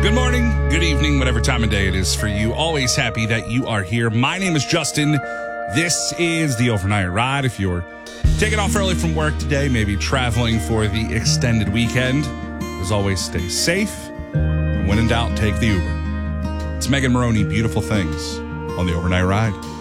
Good morning, good evening, whatever time of day it is for you. Always happy that you are here. My name is Justin. This is the Overnight Ride. If you're taking off early from work today, maybe traveling for the extended weekend, as always, stay safe. And when in doubt, take the Uber. It's Megan Maroney, Beautiful Things on the Overnight Ride.